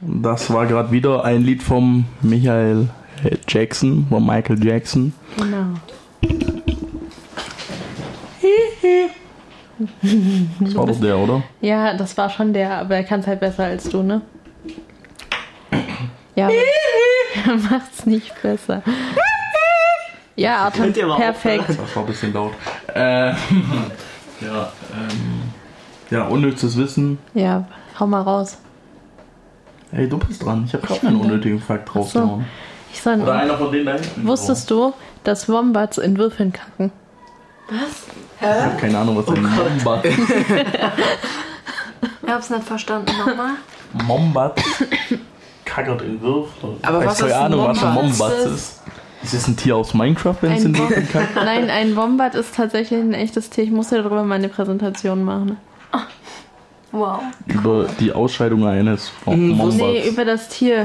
Das war gerade wieder ein Lied vom Michael Jackson, von Michael Jackson. Genau. Das war doch der, oder? Ja, das war schon der, aber er kann es halt besser als du, ne? Ja, aber er macht's nicht besser. Ja, Arthur, perfekt. Das war ein bisschen laut. Ja, unnützes Wissen. Ja, hau mal raus. Hey, du bist dran. Ich habe auch einen unnötigen Fakt rausgehauen. Ich soll Oder einer von denen da hinten. Wusstest du, dass Wombats in Würfeln kacken? Was? Ich habe keine Ahnung, was ein Mombat ist. Ich hab's nicht verstanden. Nochmal. Mombat kackert in Würfeln. Aber was keine ist ein Ahnung, was ein Wombat? Mombat ist. Ist das ein Tier aus Minecraft, wenn es in Würfeln kackt? Nein, ein Wombat ist tatsächlich ein echtes Tier. Ich muss dir darüber mal eine Präsentation machen. Wow. Über die Ausscheidung eines Mombats. Nee, über das Tier.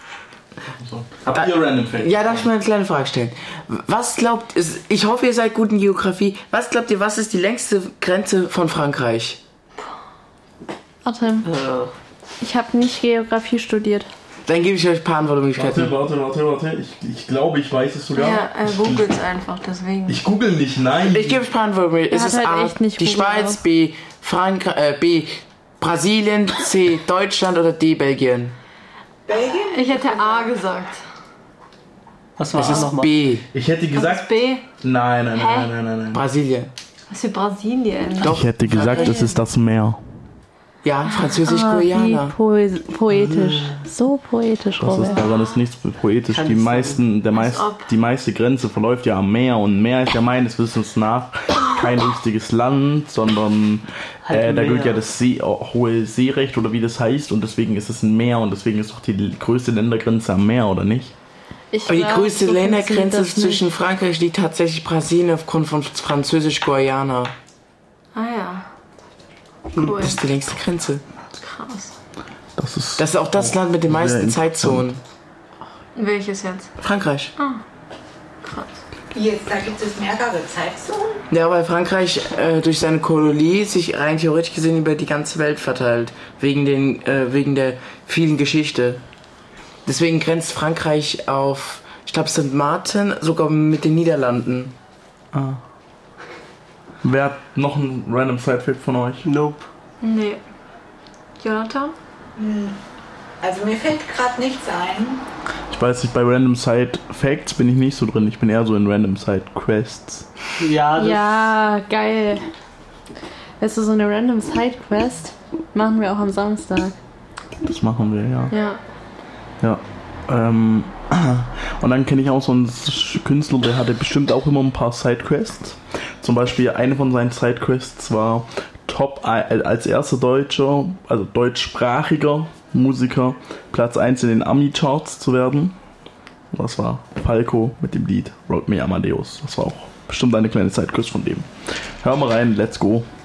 Habt ihr Random Facts? Ja, darf ich mal eine kleine Frage stellen? Was glaubt, ich hoffe, ihr seid gut in Geografie. Was glaubt ihr, was ist die längste Grenze von Frankreich? Artem, ich habe nicht Geografie studiert. Dann gebe ich euch ein paar Antwortmöglichkeiten. Warte. Ich glaube, ich weiß es sogar. Ja, er googelt's einfach, deswegen. Ich google nicht, nein. Ich gebe euch ein paar Antwortmöglichkeiten. Er Ist hat es halt A, echt nicht die Google Schweiz, auf. B, B, Brasilien, C, Deutschland oder D, Belgien? Ich hätte A gesagt. Was war Es das ist nochmal? B, Ich hätte Was gesagt. ist B? Nein. Brasilien. Was für Brasilien? Doch. Ich hätte gesagt, es ist das Meer. Ja, Wie Französisch-Guyana. poetisch. So poetisch, Das ist, Robert. daran ist nichts poetisch. Kann Die, ich die meiste Grenze verläuft ja am Meer und Meer ist ja meines Wissens nach kein richtiges Land, sondern Halt da gilt Meer. ja das hohe Seerecht oder wie das heißt und deswegen ist es ein Meer und deswegen ist auch die größte Ländergrenze am Meer, oder nicht? Ich Aber die glaub, größte so funktioniert Ländergrenze das zwischen nicht. Frankreich liegt tatsächlich Brasilien aufgrund von Französisch-Guyana. Ah ja. Cool. Das ist die längste Grenze. Krass. Das ist Das ist auch das Land mit den meisten sehr interessant. Zeitzonen. Welches jetzt? Frankreich. Krass. Jetzt, da gibt es mehrere Zeitzonen. Ja, weil Frankreich durch seine Kolonie sich rein theoretisch gesehen über die ganze Welt verteilt. Wegen der vielen Geschichte. Deswegen grenzt Frankreich auf, ich glaube, St. Martin sogar mit den Niederlanden. Wer hat noch einen random Side-Fact von euch? Nope. Nee. Jonathan? Also mir fällt gerade nichts ein. Ich weiß nicht, bei Random Side Facts bin ich nicht so drin. Ich bin eher so in Random Side Quests. Ja, das Ja, geil. Weißt du, so eine random Sidequest machen wir auch am Samstag. Das machen wir, ja. Ja. Ja. Und dann kenne ich auch so einen Künstler, der hatte bestimmt auch immer ein paar Sidequests. Zum Beispiel eine von seinen Sidequests war als erster deutscher, also deutschsprachiger Musiker Platz 1 in den Ami-Charts zu werden. Das war Falco mit dem Lied Road Me Amadeus. Das war auch bestimmt eine kleine Sidequest von dem. Hör mal rein, let's go.